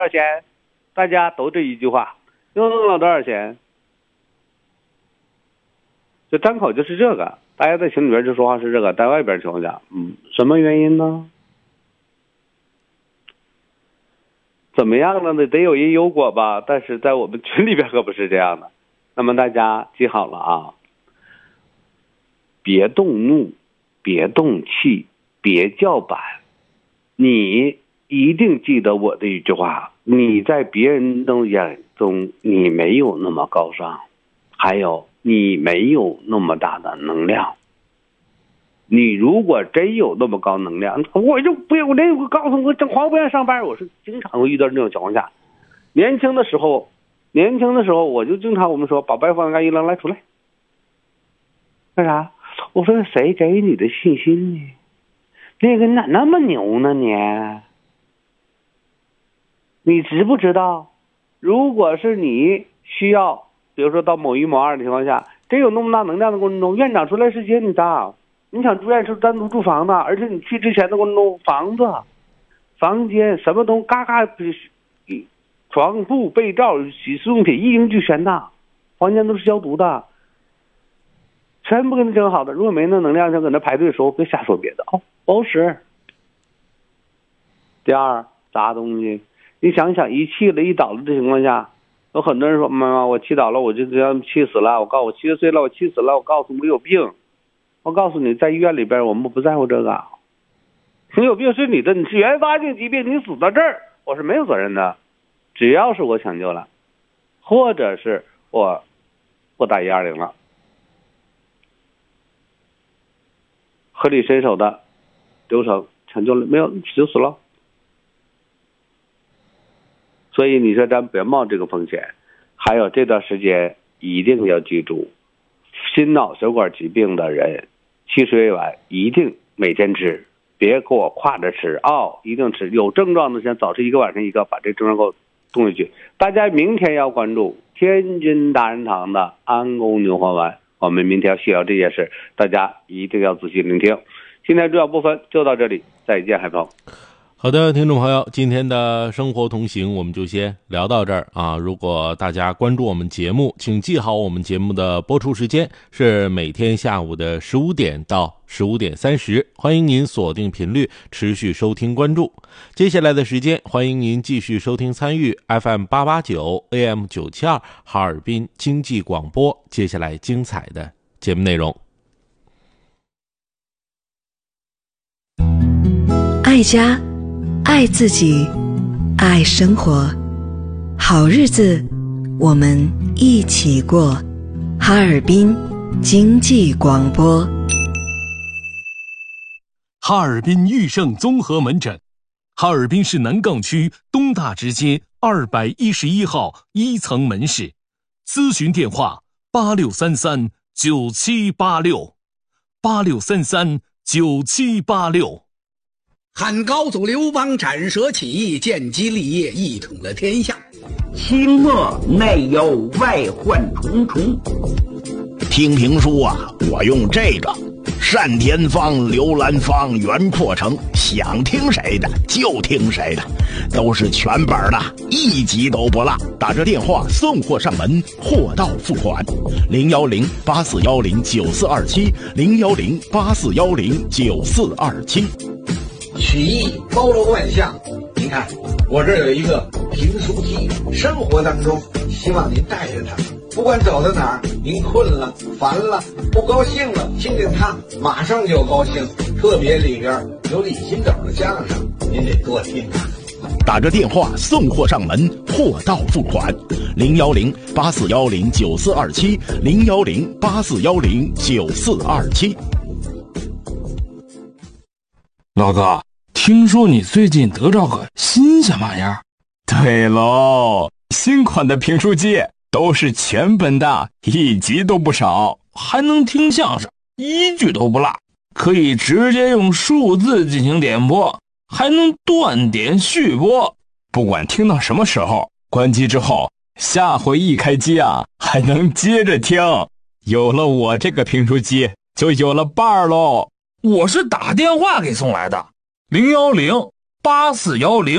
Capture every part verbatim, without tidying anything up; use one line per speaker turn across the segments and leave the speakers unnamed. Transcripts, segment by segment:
少钱？大家都这一句话，又弄了多少钱？就张口就是这个，大家在群里边就说话是这个，在外边情况下，嗯，什么原因呢？怎么样呢？得有因有果吧，但是在我们群里边可不是这样的。那么大家记好了啊，别动怒，别动气，别叫板，你一定记得我的一句话，你在别人的眼中你没有那么高尚，还有你没有那么大的能量。你如果真有那么高能量，我就不用，我连我告诉我正黄不愿上班，我是经常会遇到这种情况下。年轻的时候，年轻的时候我就经常我们说，宝贝放干一扔来出来，干啥？我说谁给你的信心呢？那个哪那么牛呢你？你知不知道？如果是你需要，比如说到某一某二的情况下，真有那么大能量的过程中，院长出来是接你的。你想住院是单独住房的，而且你去之前的过程中，房子、房间什么都嘎嘎，床铺、被罩、洗漱用品一应俱全的，房间都是消毒的，全部给你整好的。如果没那能量，就搁那排队的时候别瞎说别的哦，不好使。第二，砸东西，你想想，一气了一倒了的情况下，有很多人说妈妈我气倒了，我就这样气死了。我告诉我七十岁了，我气死了。我告诉我有病。我告诉你，在医院里边我们不在乎这个，你有病是你的，你是原发性疾病，你死到这儿我是没有责任的。只要是我抢救了，或者是我我打一二零了，合理伸手的流程抢救了没有就死了。所以你说咱别冒这个风险。还有这段时间一定要记住，心脑血管疾病的人汽水丸一定每天吃，别给我跨着吃哦，一定吃。有症状的先早吃一个晚上一个，把这症状给我动下去。大家明天要关注天津大仁堂的安宫牛黄丸，我们明天要细聊这件事，大家一定要仔细聆听。今天主要部分就到这里，再见，海鹏。
好的，听众朋友，今天的生活同行我们就先聊到这儿啊！如果大家关注我们节目，请记好我们节目的播出时间是每天下午的十五点到十五点三十，欢迎您锁定频率持续收听关注。接下来的时间，欢迎您继续收听参与 F M 八八九 A M 九七二哈尔滨经济广播，接下来精彩的节目内容。
爱家，爱自己，爱生活，好日子我们一起过。哈尔滨经济广播。
哈尔滨裕盛综合门诊，哈尔滨市南岗区东大直街二百一十一号一层门市，咨询电话八六三三九七八六，八六三三九七八六。
汉高祖刘邦斩蛇起义，建基立业，一统了天下。
清末内忧外患重重，听评书啊，我用这个单田芳、刘兰芳、袁阔成，想听谁的就听谁的，都是全本的，一集都不落。打这电话送货上门，货到付款。零幺零八四幺零九四二七，零幺零八四幺零九四二七。
曲艺包罗万象，您看我这有一个评书机，生活当中希望您带着它，不管走到哪儿，您困了、烦了、不高兴了，听听它马上就高兴。特别里边有李金斗的相声，您得多听啊。
打着电话送货上门，货到付款。零幺零八四幺零九四二七，零幺零八四幺零九四二七。
老哥，听说你最近得着个新鲜玩意儿？
对喽，新款的评书机都是全本的，一集都不少，
还能听相声，一句都不落，可以直接用数字进行点播，还能断点续播。
不管听到什么时候，关机之后，下回一开机啊，还能接着听。有了我这个评书机，就有了伴儿喽。
我是打电话给送来的，零幺零八四幺零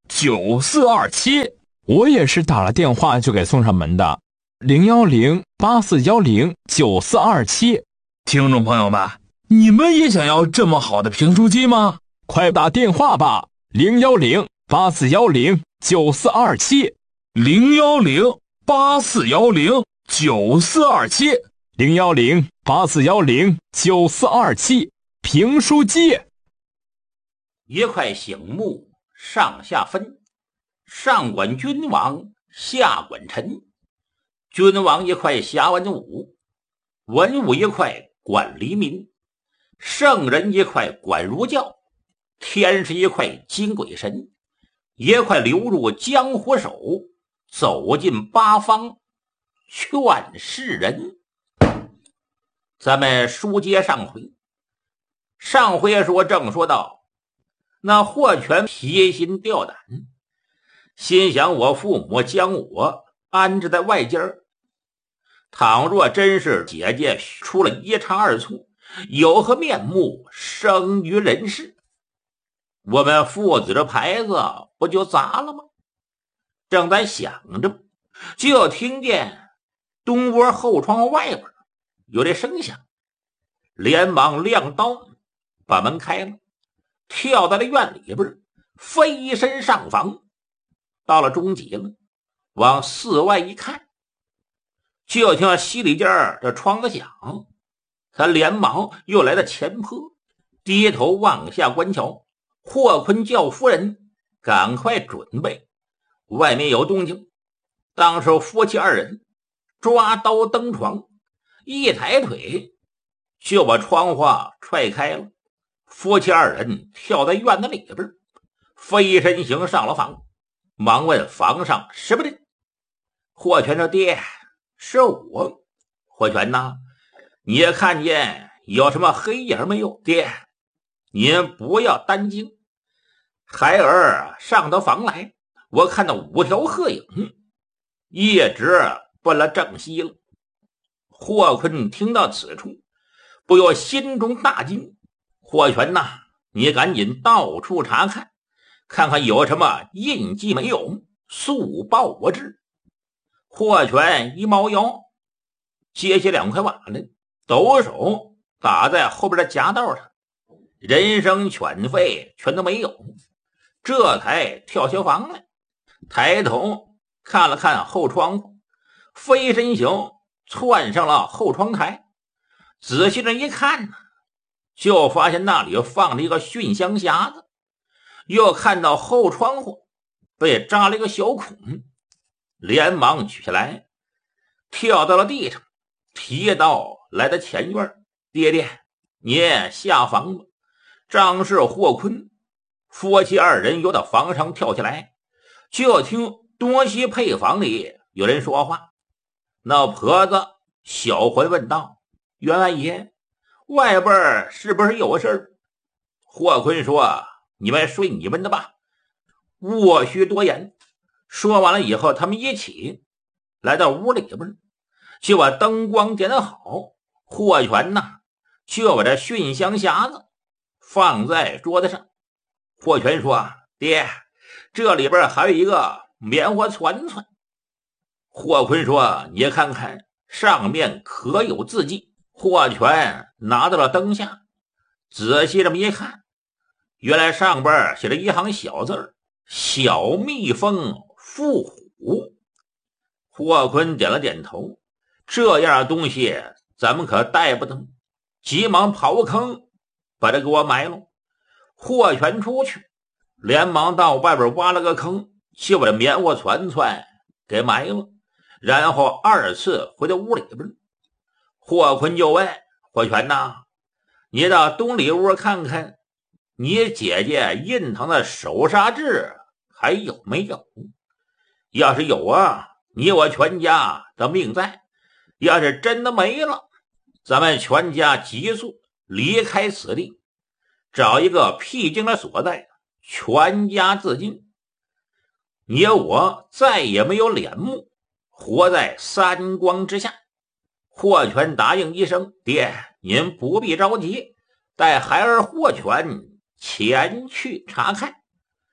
九四二七。
我也是打了电话就给送上门的，零幺零八四幺零九四二七。
听众朋友们，你们也想要这么好的评书机吗？
快打电话吧，零幺零八四幺零九四二七，
零幺零八四幺零九四二七，
零幺零八四幺零九四二七，评书机。
一块醒木上下分，上管君王，下管臣。君王一块辖文武，文武一块管黎民，圣人一块管儒教，天师一块金鬼神，一块流入江湖手，走进八方劝世人。咱们书接上回，上回说正说到，那霍权提心吊胆，心想我父母将我安置在外间，倘若真是姐姐出了一差二错，有何面目生于人世？我们父子的牌子不就砸了吗？正在想着，就听见东窝后窗外边有这声响，连忙亮刀把门开了，跳到了院里边，飞身上房。到了中极了，往寺外一看，就听西里间的窗子响，他连忙又来到前坡，低头往下观瞧。霍坤叫夫人赶快准备，外面有动静。当时夫妻二人抓刀登床，一抬腿就把窗户踹开了。夫妻二人跳在院子里边，飞身行上了房，忙问房上是不是？霍权说：爹，是我。霍权呐，你也看见有什么黑影没有？爹，您不要担惊。孩儿上到房来，我看到五条鹤影，一直奔了正西了。霍坤听到此处，不由心中大惊。霍权呐，你赶紧到处查看，看看有什么印记没有，速报我知。霍权一猫腰，接下两块瓦来，抖手打在后边的夹道上，人声犬吠全都没有。这才跳下房来，抬头看了看后窗户，飞身行窜上了后窗台，仔细的一看，就发现那里放了一个熏香匣子，又看到后窗户被扎了一个小孔，连忙取下来，跳到了地上，提刀来到前院。爹爹，你下房吧。张氏、霍坤夫妻二人由到房上跳下来，就听东西配房里有人说话。那婆子小魂问道：员外爷，外边是不是有事儿？霍坤说：你们睡你们的吧，勿需多言。说完了以后，他们一起来到屋里边，就把灯光点得好。霍权呐，就把这熏香匣子放在桌子上。霍权说：爹，这里边还有一个棉花攒攒。霍坤说：你看看上面可有字迹？霍权拿到了灯下，仔细这么一看，原来上边写了一行小字：小蜜蜂伏虎。霍坤点了点头，这样的东西咱们可带不得，急忙刨坑把它给我埋了。霍权出去，连忙到外边挖了个坑，就把这棉花攒攒给埋了，然后二次回到屋里边。霍坤就问霍权呐，你到东里屋看看，你姐姐印堂的手杀痣还有没有？要是有啊，你我全家的命在；要是真的没了，咱们全家急速离开此地，找一个僻静的所在，全家自尽。你我再也没有脸目活在三光之下。霍权答应一声：爹，您不必着急，带孩儿霍权前去查看。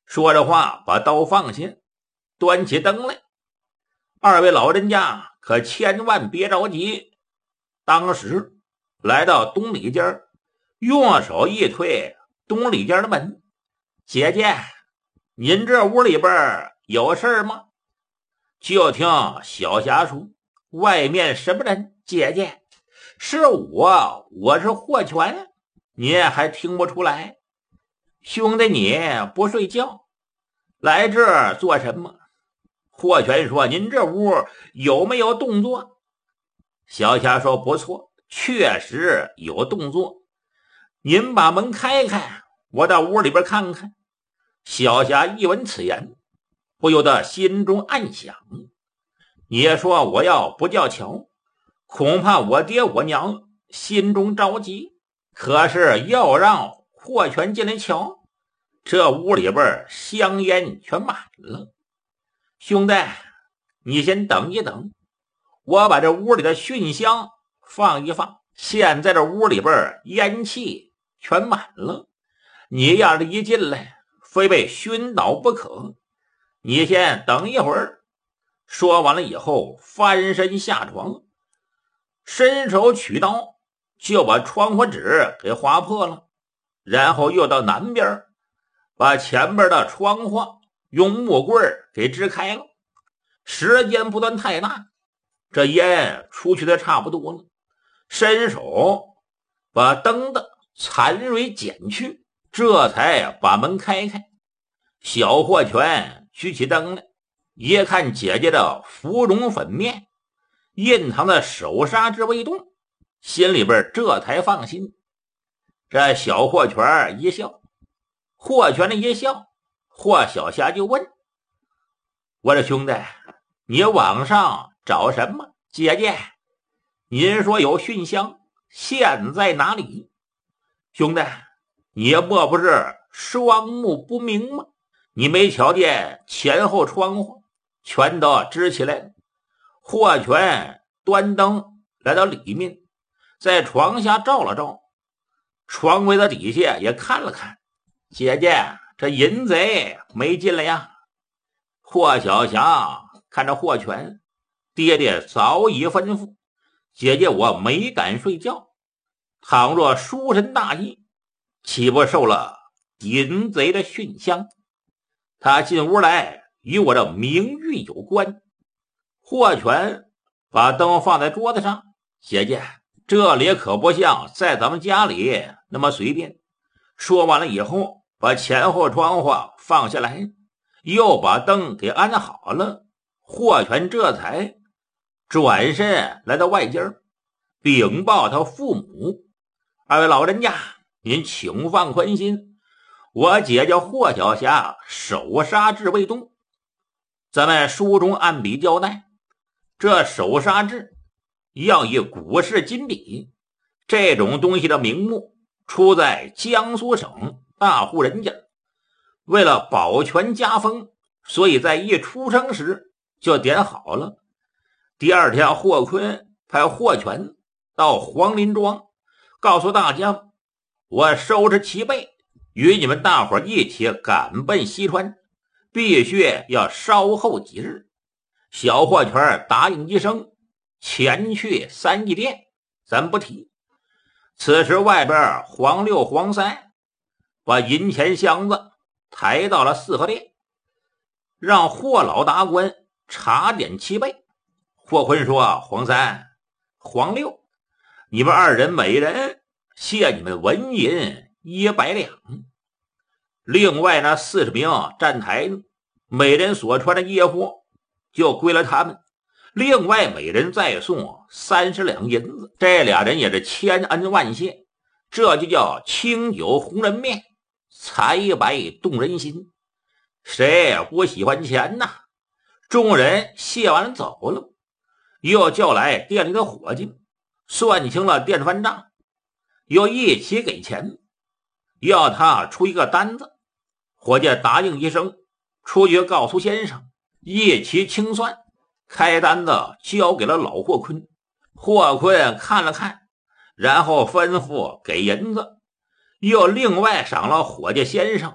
说着话，把刀放下，端起灯来。二位老人家可千万别着急。当时来到东里间，用手一推东里间的门：“姐姐，您这屋里边有事吗？”就听小霞说：“外面什么人？姐姐，是我，我是霍全，您还听不出来？兄弟，你不睡觉，来这儿做什么？”霍全说：“您这屋有没有动作？”小霞说：“不错，确实有动作。您把门开开，我到屋里边看看。”小霞一闻此言，不由得心中暗想：你说我要不叫瞧，恐怕我爹我娘心中着急。可是要让霍全进来瞧，这屋里边香烟全满了。兄弟，你先等一等，我把这屋里的熏香放一放。现在这屋里边烟气全满了，你要是一进来非被熏倒不可，你先等一会儿。说完了以后，翻身下床，伸手取刀，就把窗户纸给划破了，然后又到南边，把前边的窗户用木棍给支开了。时间不算太大，这烟出去的差不多了，伸手把灯的残蕊剪去，这才把门开开。小霍全举起灯来，一看姐姐的芙蓉粉面，印堂的手刹之未动，心里边这才放心。这小霍全一笑，霍全的一笑，霍小霞就问：“我这兄弟，你网上找什么？”“姐姐，您说有熏香，现在哪里？”“兄弟，你莫不是双目不明吗？你没瞧见前后窗户全都支起来了？”霍全端灯来到里面，在床下照了照，床柜的底下也看了看。“姐姐，这淫贼没进来呀？”霍小霞看着霍全，爹爹早已吩咐，姐姐我没敢睡觉，倘若书神大意，岂不受了淫贼的熏香？他进屋来与我的名誉有关。霍全把灯放在桌子上：“姐姐，这里可不像在咱们家里那么随便。”说完了以后，把前后窗户放下来，又把灯给安好了。霍全这才转身来到外间，禀报他父母：“二位老人家，您请放宽心，我姐姐霍小霞手刹制未动。咱们书中按笔交代，这手刹制要以古式金笔，这种东西的名目出在江苏省大户人家，为了保全家风，所以在一出生时就点好了。第二天，霍坤派霍全到黄林庄，告诉大家，我收拾齐备，与你们大伙一起赶奔西川，必须要稍后几日。”小霍全答应一声，前去三义店咱不提。此时外边黄六黄三把银钱箱子抬到了四合店，让霍老达官查点齐备。霍坤说：“黄三、黄六，你们二人每人谢你们纹银一百两，另外呢四十名站台，每人所穿的衣服就归了他们，另外每人再送三十两银子。”这俩人也是千恩万谢，这就叫清酒红人面，财白动人心。谁不喜欢钱呢？众人谢完走了，又叫来店里的伙计，算清了店番账，又一起给钱，要他出一个单子。伙计答应一声，出去告诉先生，一起清算，开单子交给了老霍坤。霍坤看了看，然后吩咐给银子，又另外赏了伙计先生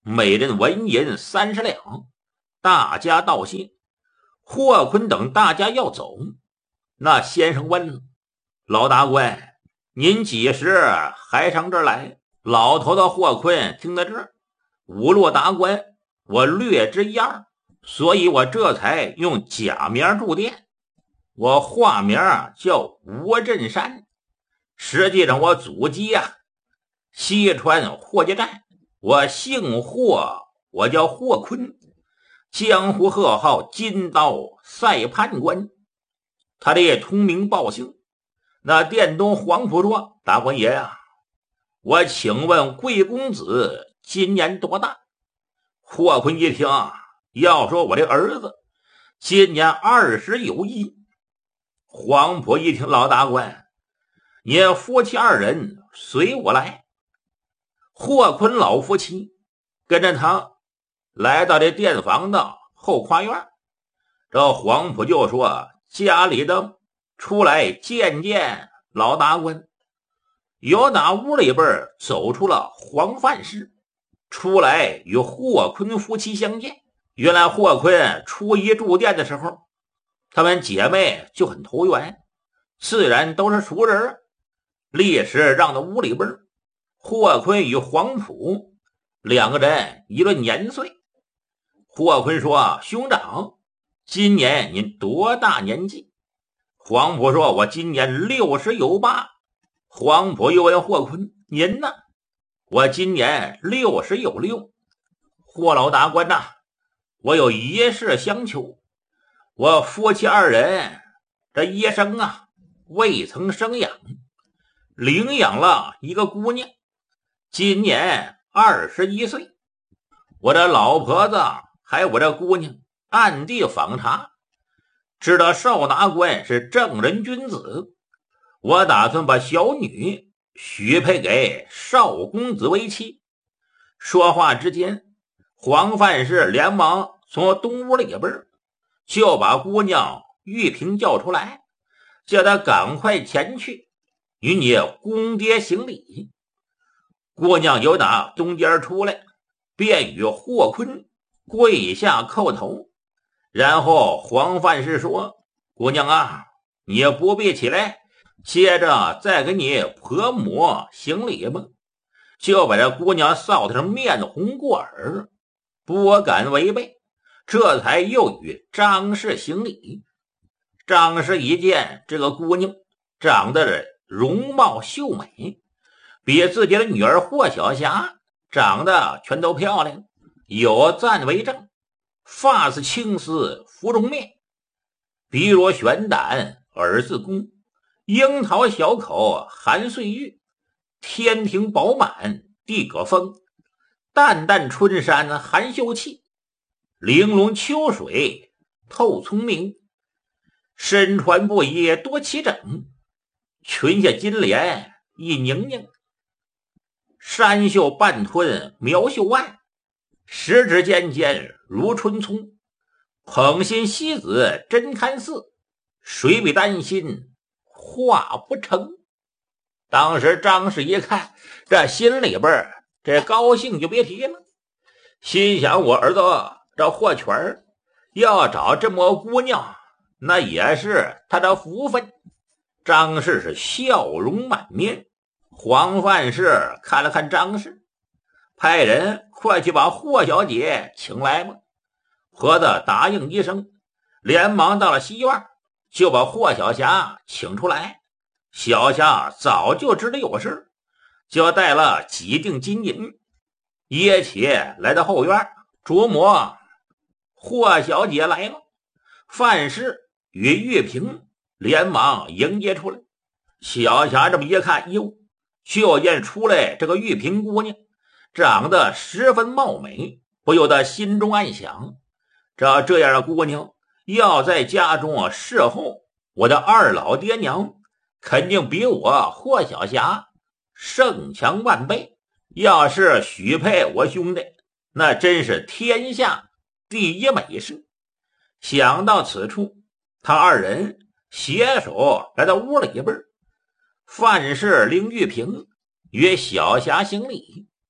每人纹银三十两，大家道谢。霍坤等大家要走，那先生问了：老大官，您几时还上这儿来？老头子霍坤听到这儿，五路达官我略知一二，所以我这才用假名住店。我化名叫吴振山，实际上我祖籍啊，西川霍家寨，我姓霍，我叫霍坤，江湖贺号金刀赛判官。他这通名报姓。那店东黄埔说：大官爷啊，我请问贵公子今年多大？霍坤一听，要说我这儿子今年二十有一。黄埔一听，老大官，您夫妻二人随我来。霍坤老夫妻跟着他来到这店房的后跨院，这黄埔就说：家里的出来见见老大官。由打屋里边走出了黄范氏，出来与霍坤夫妻相见。原来霍坤初一住店的时候，他们姐妹就很投缘，自然都是熟人。历史让到屋里边，霍坤与黄埔两个人一论年岁。霍坤说：兄长，今年您多大年纪？黄埔说：我今年六十有八。黄埔又问霍坤：您呢？我今年六十有六。霍老大官呐，我有一事相求。我夫妻二人这一生啊，未曾生养，领养了一个姑娘，今年二十一岁。我这老婆子还有我这姑娘暗地访查，知道邵达官是正人君子，我打算把小女许配给邵公子为妻。说话之间，黄范氏连忙从东屋里边就把姑娘玉萍叫出来，叫她赶快前去与你公爹行礼。姑娘由打东间出来，便与霍坤跪下叩头。然后黄范氏说：姑娘啊，你不必起来，接着再给你婆母行礼吧。就把这姑娘臊得是面红过耳，不敢违背，这才又与张氏行礼。张氏一见这个姑娘长得容貌秀美，比自己的女儿霍小霞长得全都漂亮，有赞为证。发似青丝芙蓉面，鼻若悬胆耳似弓，樱桃小口含岁月，天庭饱满地阁风，淡淡春山含秀气，玲珑秋水透聪明，身穿布衣多齐整，裙下金莲一宁宁，山袖半吞苗秀腕，十指尖尖如春葱，捧心西子真堪似，谁比丹心话不成。当时张氏一看，这心里边这高兴就别提了，心想我儿子这霍全要找这么姑娘，那也是他的福分。张氏是笑容满面。黄范氏看了看张氏，派人快去把霍小姐请来吧。婆子答应一声，连忙到了西院，就把霍小霞请出来。小霞早就知道有事，就带了几锭金银，掖起来到后院，琢磨霍小姐来了。范氏与玉萍连忙迎接出来。小霞这么一看，哟，就见出来这个玉萍姑娘长得十分貌美，不由得心中暗想，这这样的姑娘要在家中侍候，我的二老爹娘肯定比我霍小霞胜强万倍。要是许配我兄弟，那真是天下第一美事。想到此处，他二人携手来到屋里边，范氏领玉萍与小霞行礼。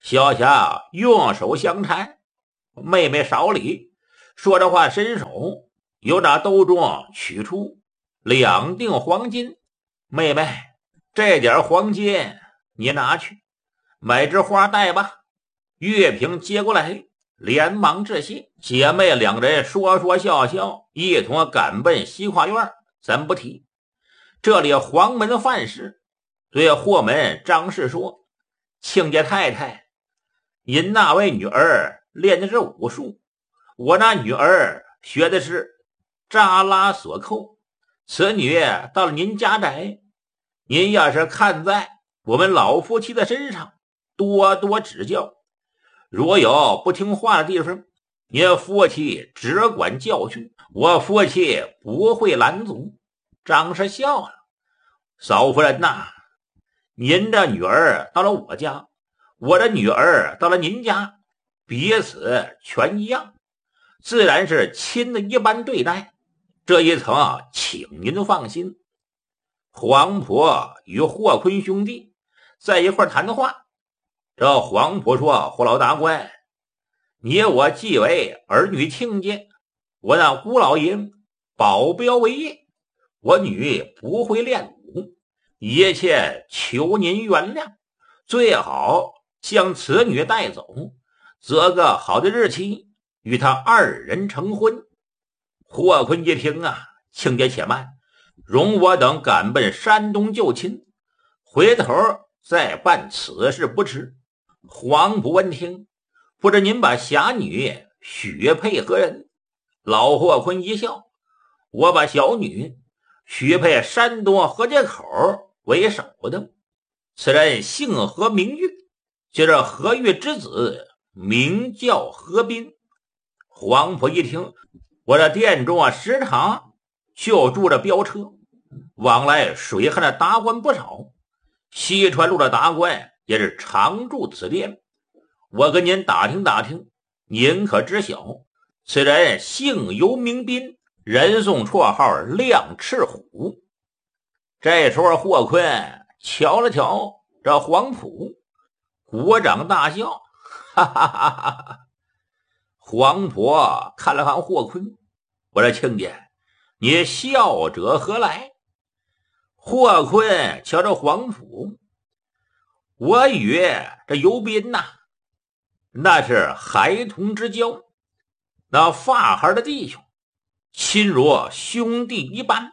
小霞用手相搀，妹妹少礼，说着话伸手由那兜中取出两锭黄金。妹妹，这点黄金你拿去买枝花带吧。月平接过来连忙致谢，姐妹两人说说笑笑，一同赶奔西跨院。咱不提这里黄门范氏对霍门张氏说，亲家太太，您那位女儿练的是武术，我那女儿学的是扎拉索扣，此女到了您家宅，您要是看在我们老夫妻的身上，多多指教，如有不听话的地方，您夫妻只管教训，我夫妻不会拦阻。张氏笑了，嫂夫人呐，您的女儿到了我家，我的女儿到了您家，彼此全一样，自然是亲的一般对待，这一层请您放心。黄婆与霍坤兄弟在一块谈话，这黄婆说，霍老大官，你我既为儿女亲家，我那姑老爷保镖为业，我女不会练武，一切求您原谅，最好将此女带走，择个好的日期与他二人成婚。霍坤一听啊，亲家且慢，容我等赶奔山东救亲，回头再办此事不迟。黄埔闻听，不知您把侠女许配何人？老霍坤一笑，我把小女许配山东河街口为首的，此人姓何名玉，就是何玉之子，名叫何斌。黄埔一听，我这店中啊时常就住着飙车，往来水旱的达官不少，西川路的达官也是常住此店，我跟您打听打听，您可知晓，此人姓尤名斌，人送绰号亮翅虎。这时候霍坤瞧了瞧这黄埔，鼓掌大笑，哈哈哈哈哈。黄婆看了看霍坤，我说亲家，你笑者何来？霍坤瞧着黄埔，我与这尤斌呐、啊，那是孩童之交，那发孩的弟兄，亲如兄弟一般。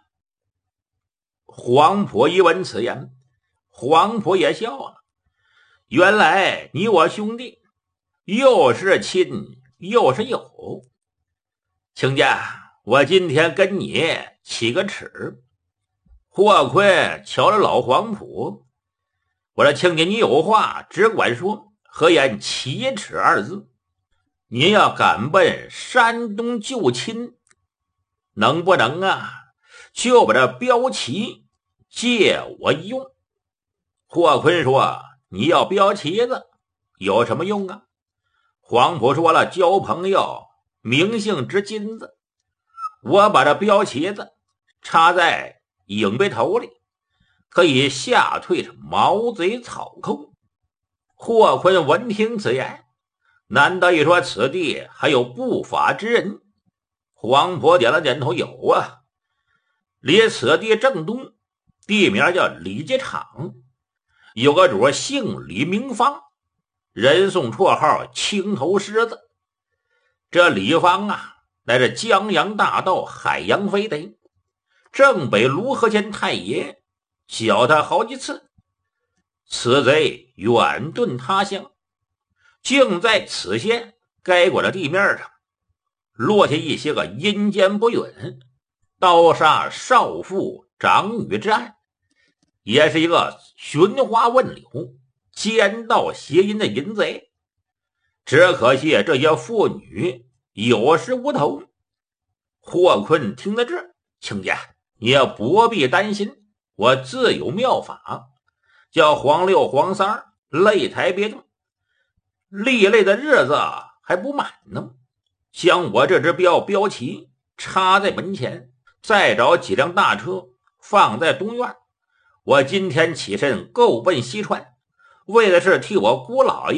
黄婆一闻此言，黄婆也笑了，原来你我兄弟又是亲又是友。亲家，我今天跟你起个耻。霍坤瞧了老黄埔，我说亲家，你有话只管说，何言启齿二字？您要赶奔山东救亲，能不能啊就把这标旗借我一用？霍坤说，你要标旗子有什么用啊？黄埔说了，交朋友名姓之金子，我把这标旗子插在影背头里，可以吓退毛贼草寇。霍坤闻听此言，难道一说此地还有不法之人？黄婆点了点头，有啊，离此地正东，地名叫李家场，有个主姓李名方，人送绰号青头狮子。这李方啊，乃是江洋大盗海洋飞贼，正北卢河县太爷剿他好几次，此贼远遁他乡，竟在此县该国的地面上落下一些个阴间不允、刀杀少妇长女之案，也是一个寻花问柳、奸盗邪淫的淫贼。只可惜这些妇女有时无头。霍坤听到这，亲家你也不必担心，我自有妙法，叫黄六黄三擂台别动，立擂的日子还不满呢，将我这只标标旗插在门前，再找几辆大车放在东院。我今天起身够奔西川，为的是替我姑老爷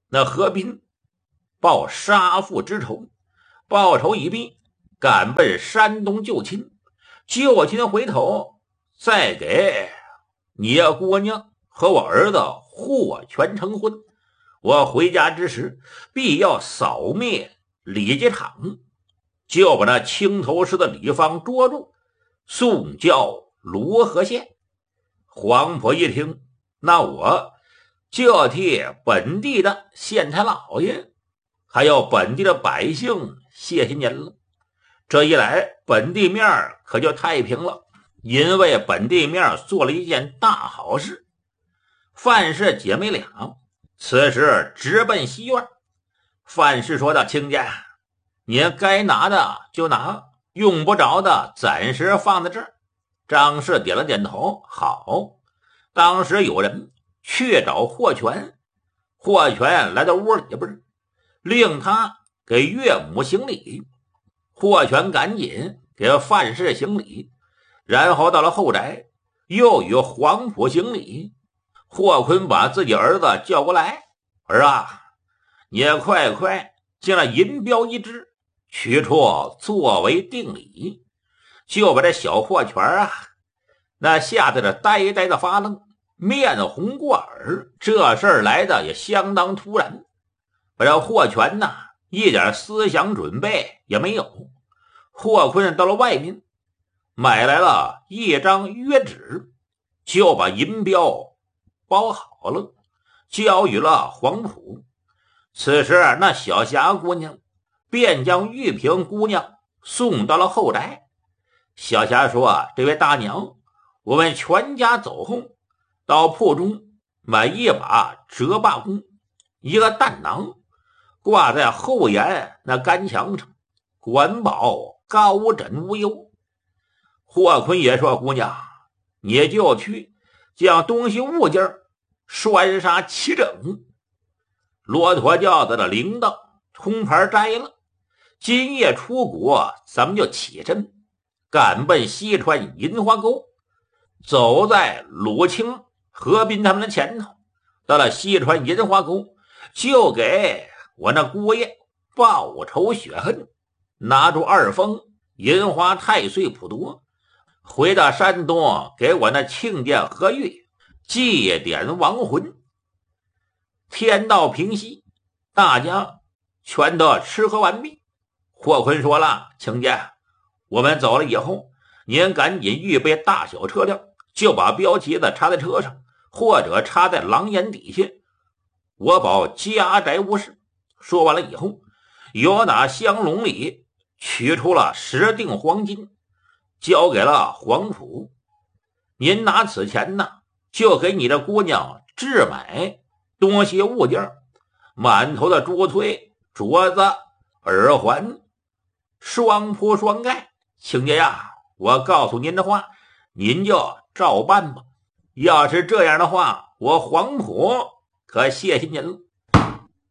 那何斌报杀父之仇，报仇一毕，赶奔山东救亲。救亲回头再给你姑娘和我儿子霍全成婚。我回家之时必要扫灭李家场，就把那青头市的李芳捉住，送交罗河县。黄婆一听，那我就要替本地的县太老爷还有本地的百姓谢谢您了。这一来本地面可就太平了，因为本地面做了一件大好事。范氏姐妹俩此时直奔西院。范氏说道：亲家，您该拿的就拿，用不着的暂时放在这儿。张氏点了点头，好。当时有人去找霍全，霍全来到屋里边，令他给岳母行礼。霍全赶紧给范氏行礼，然后到了后宅，又与黄埔行礼。霍坤把自己儿子叫过来：儿啊，你快快将那银镖一支取出作为定礼。就把这小霍全啊，那吓得这呆呆的发愣，面红过耳。这事儿来的也相当突然，把这霍全呢一点思想准备也没有。霍坤到了外面买来了一张约纸，就把银镖包好了，交予了黄埔。此时那小霞姑娘便将玉萍姑娘送到了后宅。小霞说：这位大娘，我们全家走后，到铺中买一把折把弓，一个弹囊，挂在后檐那干墙上，管保高枕无忧。霍坤也说：姑娘，你就去将东西物件拴杀齐整。骆驼轿子的铃铛铜牌摘了，今夜出国，咱们就起身赶奔西川银花沟，走在鲁清何斌他们的前头。到了西川银花沟，就给我那姑爷报仇雪恨，拿住二封银花太岁普陀，回到山东给我那庆殿和玉祭典亡魂。天道平息，大家全都吃喝完毕。霍坤说了：亲家，我们走了以后，您赶紧预备大小车辆，就把标旗子插在车上，或者插在廊檐底下，我保家宅无事。说完了以后，由那香笼里取出了十锭黄金，交给了黄埔。您拿此钱呢，就给你的姑娘置买东西物件，满头的珠翠、镯子、耳环，双铺双盖。亲家呀，我告诉您的话，您就照办吧。要是这样的话，我黄埔可谢谢您了。